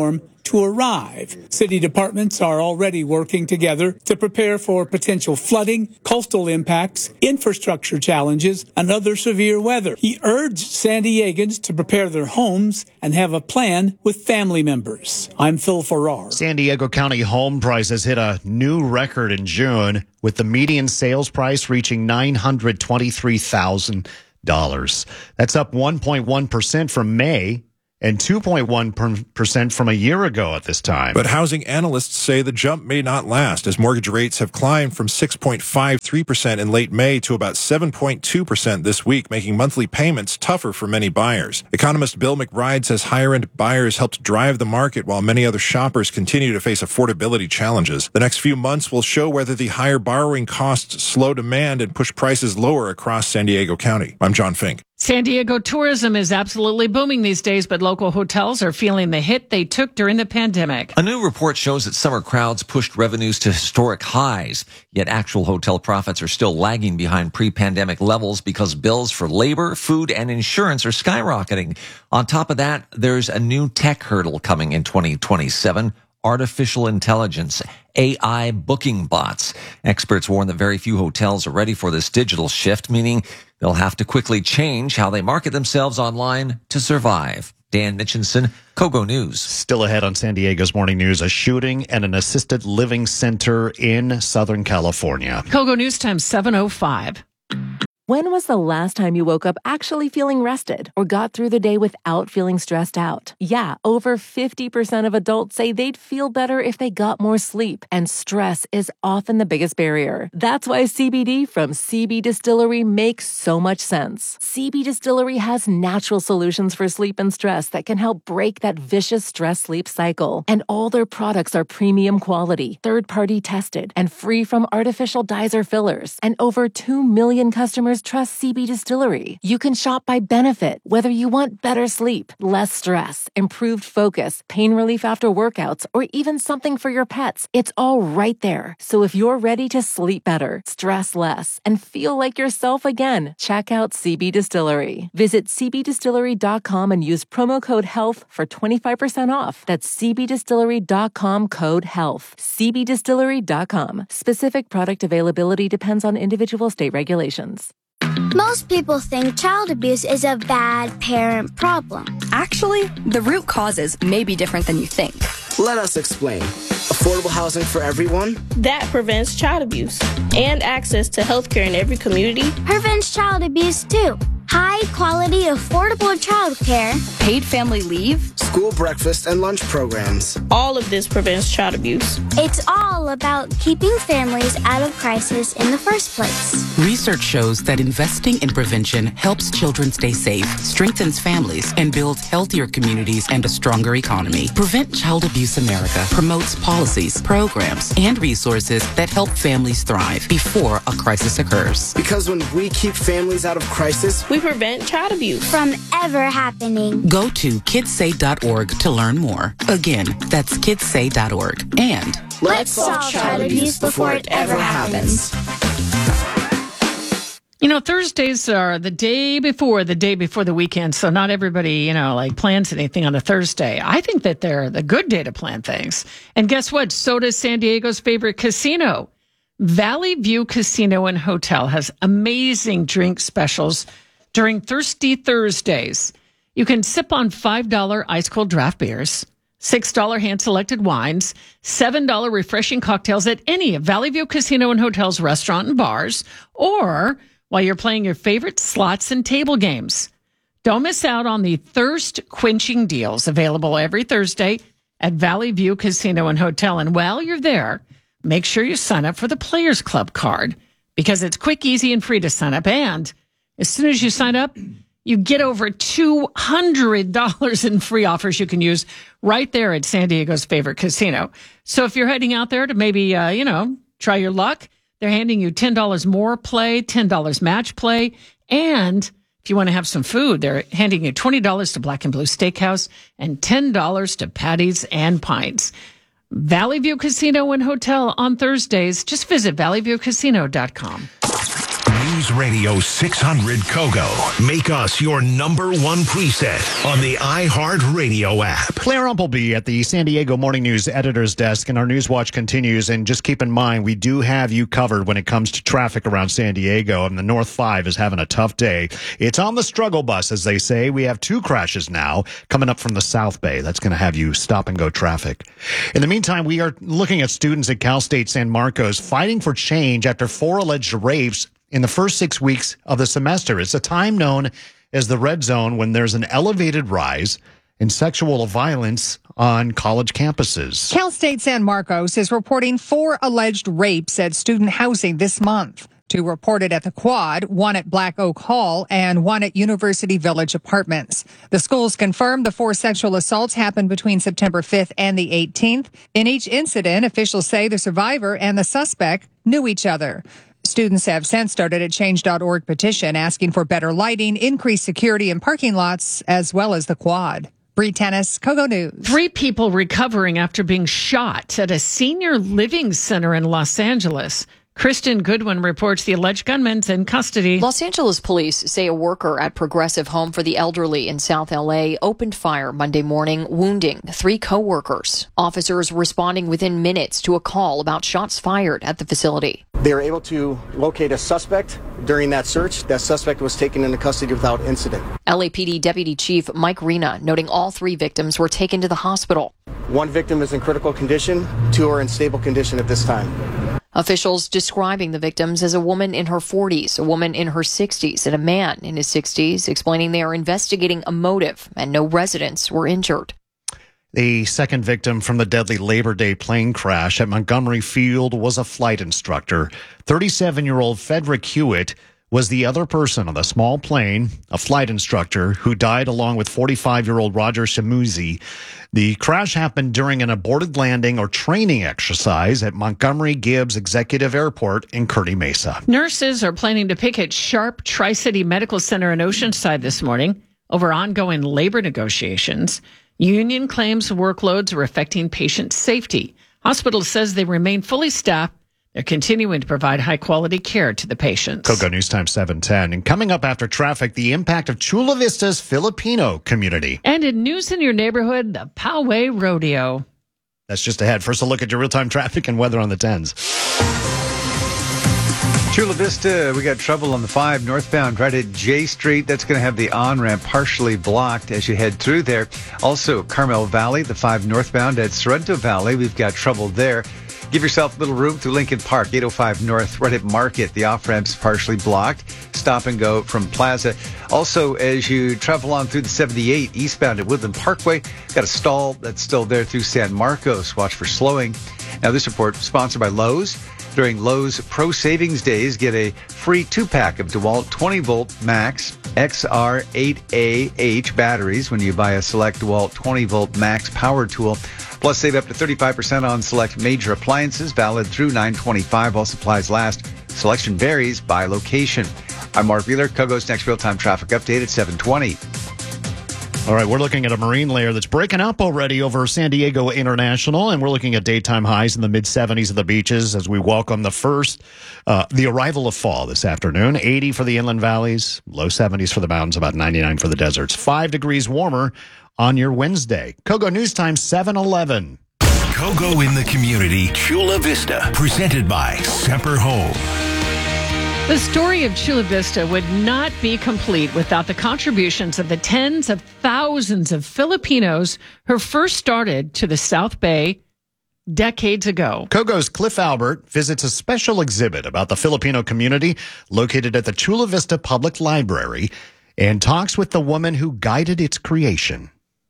to arrive. City departments are already working together to prepare for potential flooding, coastal impacts, infrastructure challenges, and other severe weather. He urged San Diegans to prepare their homes and have a plan with family members. I'm Phil Farrar. San Diego County home prices hit a new record in June, with the median sales price reaching $923,000. That's up 1.1% from May and 2.1% from a year ago at this time. But housing analysts say the jump may not last, as mortgage rates have climbed from 6.53% in late May to about 7.2% this week, making monthly payments tougher for many buyers. Economist Bill McBride says higher-end buyers helped drive the market, while many other shoppers continue to face affordability challenges. The next few months will show whether the higher borrowing costs slow demand and push prices lower across San Diego County. I'm John Fink. San Diego tourism is absolutely booming these days, but local hotels are feeling the hit they took during the pandemic. A new report shows that summer crowds pushed revenues to historic highs, yet actual hotel profits are still lagging behind pre-pandemic levels because bills for labor, food, and insurance are skyrocketing. On top of that, there's a new tech hurdle coming in 2027. Artificial intelligence, AI booking bots. Experts warn that very few hotels are ready for this digital shift, meaning they'll have to quickly change how they market themselves online to survive. Dan Mitchinson, Kogo News. Still ahead on San Diego's Morning News, a shooting at an assisted living center in Southern California. Kogo News Time 7:05. When was the last time you woke up actually feeling rested or got through the day without feeling stressed out? Yeah, over 50% of adults say they'd feel better if they got more sleep, and stress is often the biggest barrier. That's why CBD from CB Distillery makes so much sense. CB Distillery has natural solutions for sleep and stress that can help break that vicious stress-sleep cycle. And all their products are premium quality, third-party tested, and free from artificial dyes or fillers. And over 2 million customers trust CB Distillery. You can shop by benefit, whether you want better sleep, less stress, improved focus, pain relief after workouts, or even something for your pets. It's all right there. So if you're ready to sleep better, stress less, and feel like yourself again, check out CB Distillery. Visit cbdistillery.com and use promo code HEALTH for 25% off. That's cbdistillery.com, code HEALTH. cbdistillery.com. Specific product availability depends on individual state regulations. Most people think child abuse is a bad parent problem. Actually, the root causes may be different than you think. Let us explain. Affordable housing for everyone? That prevents child abuse. And access to healthcare in every community prevents child abuse too. High quality, affordable childcare. Paid family leave. School breakfast and lunch programs. All of this prevents child abuse. It's all about keeping families out of crisis in the first place. Research shows that investing in prevention helps children stay safe, strengthens families, and builds healthier communities and a stronger economy. Prevent Child Abuse America promotes policies, programs, and resources that help families thrive before a crisis occurs. Because when we keep families out of crisis, we prevent child abuse from ever happening. Go to kidssay.org to learn more. Again, that's kidssay.org. And let's solve child abuse before it ever happens. You know, Thursdays are the day before the weekend, so not everybody, plans anything on a Thursday. I think that they're the good day to plan things. And guess what? So does San Diego's favorite casino. Valley View Casino and Hotel has amazing drink specials during Thirsty Thursdays. You can sip on $5 ice-cold draft beers, $6 hand-selected wines, $7 refreshing cocktails at any of Valley View Casino and Hotel's restaurant and bars, or while you're playing your favorite slots and table games. Don't miss out on the thirst-quenching deals available every Thursday at Valley View Casino and Hotel. And while you're there, make sure you sign up for the Players Club card, because it's quick, easy, and free to sign up. And as soon as you sign up, you get over $200 in free offers you can use right there at San Diego's favorite casino. So if you're heading out there to maybe, try your luck, they're handing you $10 more play, $10 match play. And if you want to have some food, they're handing you $20 to Black and Blue Steakhouse and $10 to Patties and Pints. Valley View Casino and Hotel on Thursdays. Just visit valleyviewcasino.com. News Radio 600 Kogo. Make us your number one preset on the iHeartRadio app. Claire Umpleby at the San Diego Morning News editor's desk, and our News Watch continues. And just keep in mind, we do have you covered when it comes to traffic around San Diego, and the North 5 is having a tough day. It's on the struggle bus, as they say. We have 2 crashes now coming up from the South Bay. That's going to have you stop and go traffic. In the meantime, we are looking at students at Cal State San Marcos fighting for change after 4 alleged rapes in the first 6 weeks of the semester. It's a time known as the red zone when there's an elevated rise in sexual violence on college campuses. Cal State San Marcos is reporting 4 alleged rapes at student housing this month. 2 reported at the Quad, 1 at Black Oak Hall, and 1 at University Village Apartments. The schools confirmed the 4 sexual assaults happened between September 5th and the 18th. In each incident, officials say the survivor and the suspect knew each other. Students have since started a Change.org petition asking for better lighting, increased security in parking lots, as well as the Quad. Bree Tennis, Kogo News. 3 people recovering after being shot at a senior living center in Los Angeles. Kristen Goodwin reports the alleged gunman's in custody. Los Angeles police say a worker at Progressive Home for the Elderly in South LA opened fire Monday morning, wounding 3 co-workers. Officers responding within minutes to a call about shots fired at the facility. They were able to locate a suspect during that search. That suspect was taken into custody without incident. LAPD Deputy Chief Mike Rena noting all 3 victims were taken to the hospital. 1 victim is in critical condition, 2 are in stable condition at this time. Officials describing the victims as a woman in her 40s, a woman in her 60s, and a man in his 60s, explaining they are investigating a motive and no residents were injured. The second victim from the deadly Labor Day plane crash at Montgomery Field was a flight instructor. 37-year-old Frederick Hewitt was the other person on the small plane, a flight instructor, who died along with 45-year-old Roger Shamuzi. The crash happened during an aborted landing or training exercise at Montgomery Gibbs Executive Airport in Kearny Mesa. Nurses are planning to picket Sharp Tri-City Medical Center in Oceanside this morning over ongoing labor negotiations. Union claims workloads are affecting patient safety. Hospital says they remain fully staffed. They're continuing to provide high-quality care to the patients. Kogo News Time 710. And coming up after traffic, the impact of Chula Vista's Filipino community. And in news in your neighborhood, the Poway Rodeo. That's just ahead. First, a look at your real-time traffic and weather on the 10s. Chula Vista, we got trouble on the 5 northbound right at J Street. That's going to have the on-ramp partially blocked as you head through there. Also, Carmel Valley, the 5 northbound at Sorrento Valley. We've got trouble there. Give yourself a little room through Lincoln Park, 805 North, right at Market. The off-ramp's partially blocked. Stop and go from Plaza. Also, as you travel on through the 78 eastbound at Woodland Parkway, got a stall that's still there through San Marcos. Watch for slowing. Now, this report sponsored by Lowe's. During Lowe's Pro Savings Days, get a free 2-pack of DeWalt 20-volt Max XR8AH batteries when you buy a select DeWalt 20-volt Max power tool. Plus, save up to 35% on select major appliances, valid through 9/25. All supplies last. Selection varies by location. I'm Mark Wheeler. Kogo's next real-time traffic update at 7:20. All right, we're looking at a marine layer that's breaking up already over San Diego International, and we're looking at daytime highs in the mid-70s of the beaches as we welcome the arrival of fall this afternoon. 80 for the inland valleys, low 70s for the mountains, about 99 for the deserts. 5 degrees warmer on your Wednesday. Kogo News Time 7:11. Kogo in the community, Chula Vista, presented by Semper Home. The story of Chula Vista would not be complete without the contributions of the tens of thousands of Filipinos who first started to the South Bay decades ago. Kogo's Cliff Albert visits a special exhibit about the Filipino community located at the Chula Vista Public Library and talks with the woman who guided its creation.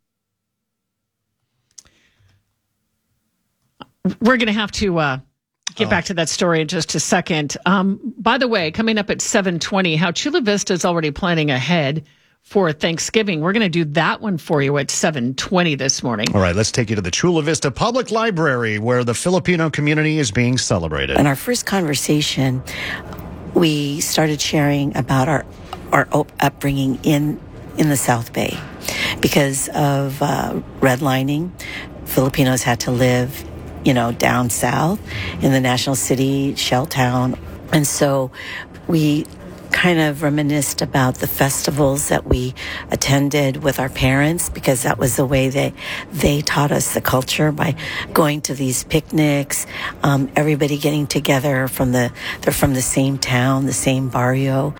We're going to have to get back to that story in just a second. By the way, coming up at 7:20, how Chula Vista is already planning ahead for Thanksgiving. We're going to do that one for you at 7:20 this morning. All right, let's take you to the Chula Vista Public Library where the Filipino community is being celebrated. In our first conversation, we started sharing about our upbringing in the South Bay. Because of redlining, Filipinos had to live down south in the National City, Shelltown. And so we kind of reminisced about the festivals that we attended with our parents, because that was the way they taught us the culture, by going to these picnics, everybody getting together they're from the same town, the same barrio.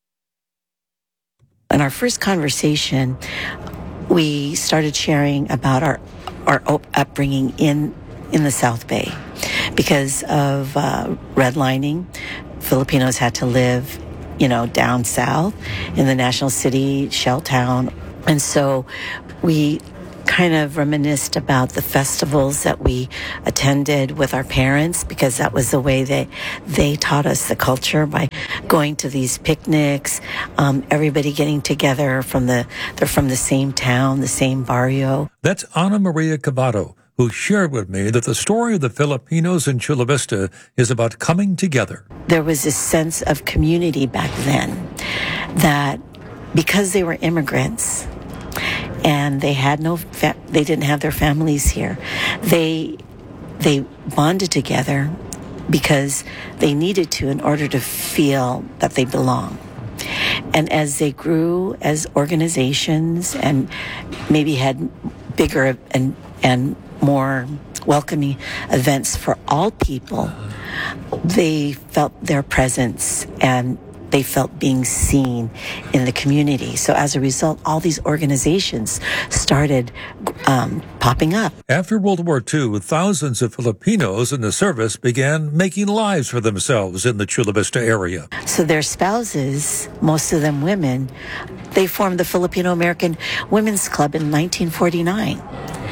In our first conversation, we started sharing about our upbringing in the South Bay. Because of redlining, Filipinos had to live, down south in the national city, shell town. And so we kind of reminisced about the festivals that we attended with our parents, because that was the way they taught us the culture, by going to these picnics, everybody getting together they're from the same town, the same barrio. That's Ana Maria Cavado, who shared with me that the story of the Filipinos in Chula Vista is about coming together. There was this sense of community back then, that because they were immigrants and they had they didn't have their families here, they bonded together because they needed to, in order to feel that they belong. And as they grew as organizations and maybe had bigger and more welcoming events for all people, they felt their presence and they felt being seen in the community. So as a result, all these organizations started popping up. After World War II, thousands of Filipinos in the service began making lives for themselves in the Chula Vista area. So their spouses, most of them women, they formed the Filipino American Women's Club in 1949.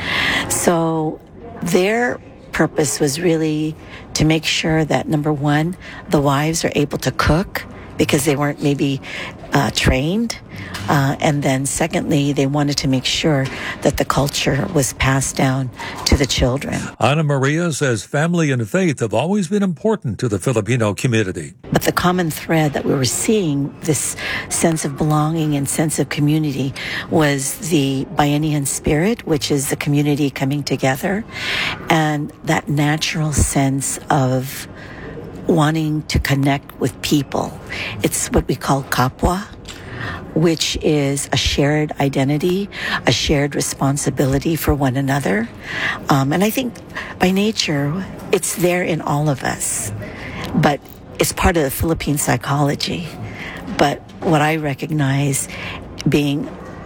So their purpose was really to make sure that, number one, the wives are able to cook because they weren't maybe trained. And then secondly, they wanted to make sure that the culture was passed down to the children. Ana Maria says family and faith have always been important to the Filipino community. But the common thread that we were seeing, this sense of belonging and sense of community, was the Bayanihan spirit, which is the community coming together, and that natural sense of wanting to connect with people. It's what we call kapwa, which is a shared identity, a shared responsibility for one another. And I think by nature, it's there in all of us, but it's part of the Philippine psychology. But what I recognize, being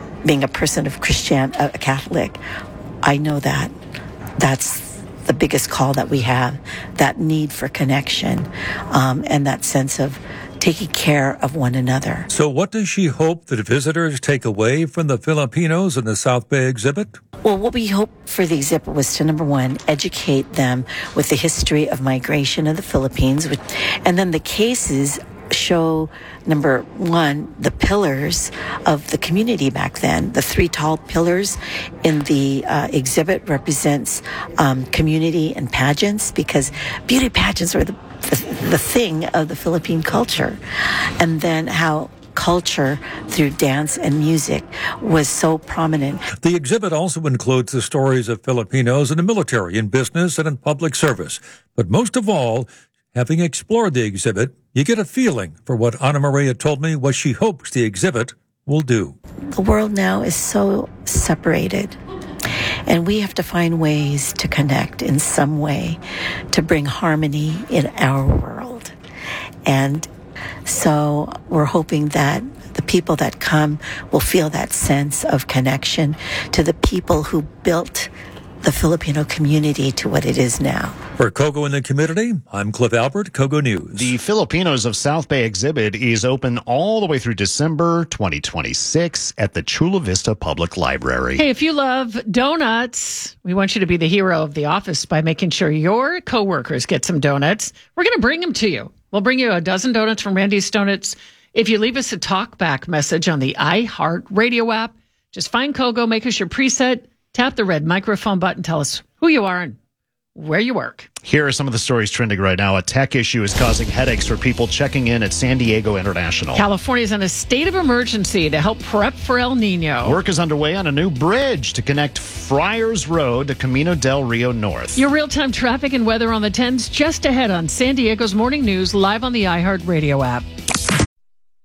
a person of a Catholic, I know that that's the biggest call that we have, that need for connection, and that sense of taking care of one another. So what does she hope that visitors take away from the Filipinos in the South Bay exhibit? Well, what we hoped for the exhibit was to, number one, educate them with the history of migration of the Philippines, and then the cases show, number one, the pillars of the community back then. The three tall pillars in the exhibit represents community and pageants, because beauty pageants were the thing of the Philippine culture. And then how culture through dance and music was so prominent. The exhibit also includes the stories of Filipinos in the military, in business, and in public service. But most of all, having explored the exhibit, you get a feeling for what Ana Maria told me what she hopes the exhibit will do. The world now is so separated, and we have to find ways to connect in some way to bring harmony in our world. And so we're hoping that the people that come will feel that sense of connection to the people who built the Filipino community to what it is now. For Kogo in the Community, I'm Cliff Albert, Kogo News. The Filipinos of South Bay exhibit is open all the way through December 2026 at the Chula Vista Public Library. Hey, if you love donuts, we want you to be the hero of the office by making sure your coworkers get some donuts. We're going to bring them to you. We'll bring you a dozen donuts from Randy's Donuts if you leave us a talkback message on the iHeart Radio app. Just find Kogo, make us your preset, tap the red microphone button, tell us who you are and where you work. Here are some of the stories trending right now. A tech issue is causing headaches for people checking in at San Diego International. California is in a state of emergency to help prep for El Nino. Work is underway on a new bridge to connect Friars Road to Camino del Rio North. Your real-time traffic and weather on the 10s just ahead on San Diego's Morning News, live on the iHeart Radio app.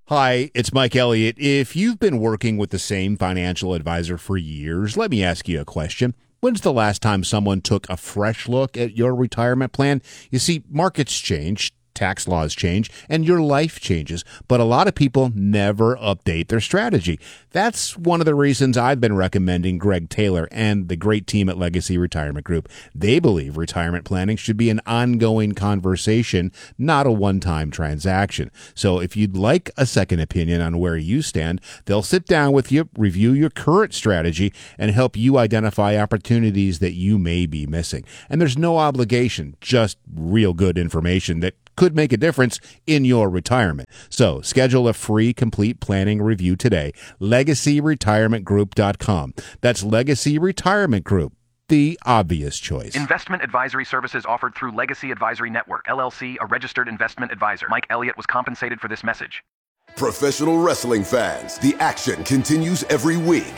Hi, it's Mike Elliott. If you've been working with the same financial advisor for years, let me ask you a question. When's the last time someone took a fresh look at your retirement plan? You see, markets change, tax laws change, and your life changes, but a lot of people never update their strategy. That's one of the reasons I've been recommending Greg Taylor and the great team at Legacy Retirement Group. They believe retirement planning should be an ongoing conversation, not a one-time transaction. So if you'd like a second opinion on where you stand, they'll sit down with you, review your current strategy, and help you identify opportunities that you may be missing. And there's no obligation, just real good information that could make a difference in your retirement. So schedule a free complete planning review today. LegacyRetirementGroup.com. That's Legacy Retirement Group, the obvious choice. Investment advisory services offered through Legacy Advisory Network, LLC, a registered investment advisor. Mike Elliott was compensated for this message. Professional wrestling fans, the action continues every week.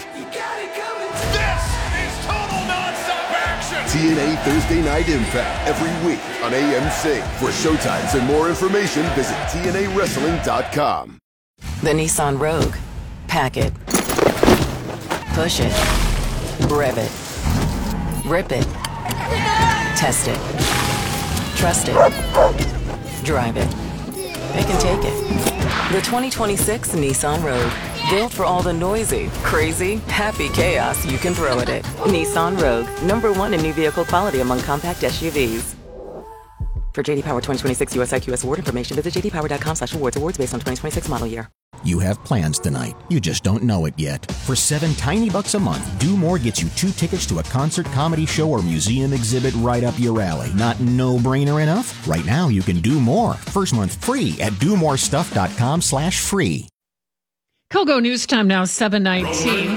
TNA Thursday Night Impact every week on AMC. For showtimes and more information, visit TNAWrestling.com. The Nissan Rogue. Pack it. Push it. Rev it. Rip it. Test it. Trust it. Drive it. They can take it. The 2026 Nissan Rogue. Built for all the noisy, crazy, happy chaos you can throw at it. Nissan Rogue, #1 in new vehicle quality among compact SUVs. For JD Power 2026 US IQS award information, visit jdpower.com/awards. Awards based on 2026 model year. You have plans tonight. You just don't know it yet. For $7 tiny bucks a month, Do More gets you 2 tickets to a concert, comedy show, or museum exhibit right up your alley. Not no-brainer enough? Right now, you can do more. First month free at domorestuff.com/free. Kogo News Time now, 7:19.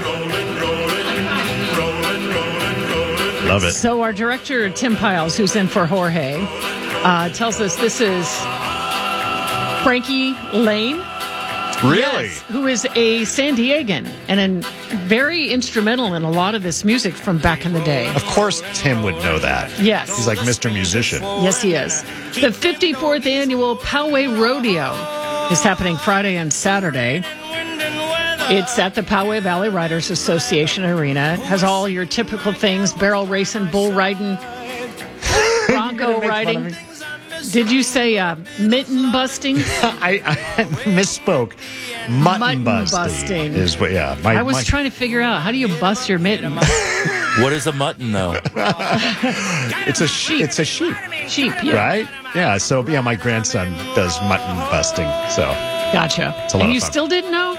Love it. So our director, Tim Piles, who's in for Jorge, tells us this is Frankie Lane. Really? Yes, who is a San Diegan and very instrumental in a lot of this music from back in the day. Of course Tim would know that. Yes. He's like Mr. Musician. Yes, he is. The 54th annual Poway Rodeo is happening Friday and Saturday. It's at the Poway Valley Riders Association Arena. It has all your typical things, barrel racing, bull riding, bronco riding. Did you say mitten busting? I misspoke. Mutton busting is what. Yeah, I was trying to figure out, how do you bust your mitten? What is a mutton, though? It's a sheep. It's a sheep. Sheep, yeah. Right? Yeah. So yeah, my grandson does mutton busting. So gotcha. It's a lot and of you fun. still didn't know?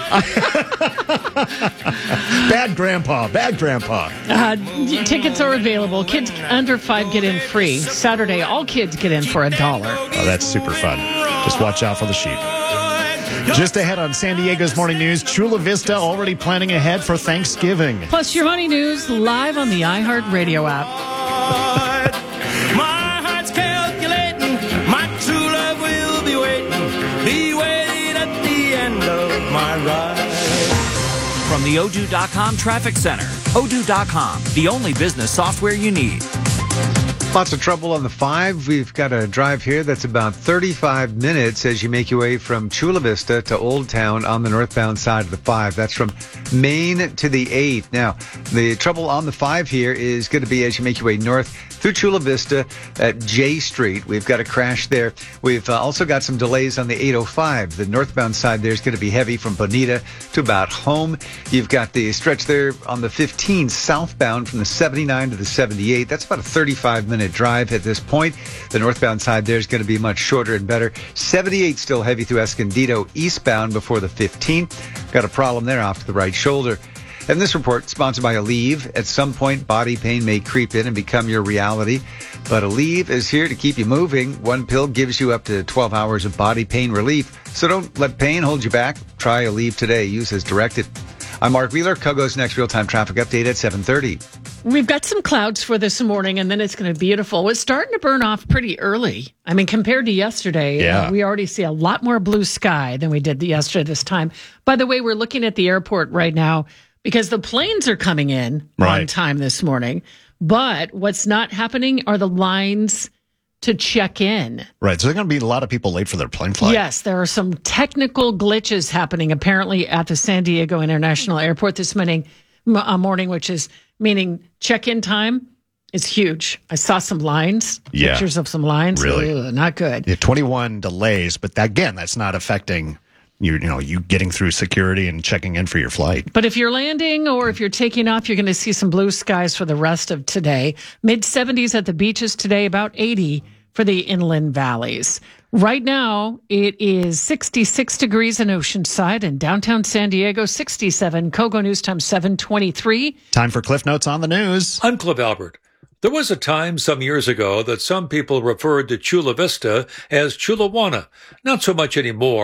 Bad grandpa. Tickets are available. Kids under 5 get in free. Saturday, all kids get in for $1. Oh, that's super fun. Just watch out for the sheep. Just ahead on San Diego's Morning News, Chula Vista already planning ahead for Thanksgiving. Plus your money news live on the iHeartRadio app. My heart's calculating, my true love will be waiting at the end of my ride. From the Odoo.com Traffic Center. Odoo.com, the only business software you need. Lots of trouble on the 5. We've got a drive here that's about 35 minutes as you make your way from Chula Vista to Old Town on the northbound side of the 5. That's from Main to the 8. Now, the trouble on the 5 here is going to be as you make your way north through Chula Vista at J Street. We've got a crash there. We've also got some delays on the 805. The northbound side there is going to be heavy from Bonita to about home. You've got the stretch there on the 15 southbound from the 79 to the 78. That's about a 35-minute drive at this point. The northbound side there is going to be much shorter and better. 78 still heavy through Escondido eastbound before the 15. Got a problem there off to the right shoulder. And this report, sponsored by Aleve. At some point, body pain may creep in and become your reality. But Aleve is here to keep you moving. One pill gives you up to 12 hours of body pain relief. So don't let pain hold you back. Try Aleve today. Use as directed. I'm Mark Wheeler. Kogo's next real-time traffic update at 7:30. We've got some clouds for this morning, and then it's going to be beautiful. It's starting to burn off pretty early. I mean, compared to yesterday, we already see a lot more blue sky than we did yesterday this time. By the way, we're looking at the airport right now because the planes are coming in on time this morning. But what's not happening are the lines to check in. Right. So there are going to be a lot of people late for their plane flight. Yes, there are some technical glitches happening apparently at the San Diego International Airport this morning, which is meaning check-in time is huge. I saw some lines, pictures of some lines. Really? Ugh, not good. Yeah, 21 delays, but again, that's not affecting you getting through security and checking in for your flight. But if you're landing or if you're taking off, you're going to see some blue skies for the rest of today. Mid-70s at the beaches today, about 80 for the inland valleys. Right now, it is 66 degrees in Oceanside and downtown San Diego, 67. Kogo News Time 7:23. Time for Cliff Notes on the news. I'm Cliff Albert. There was a time some years ago that some people referred to Chula Vista as Chulawana. Not so much anymore.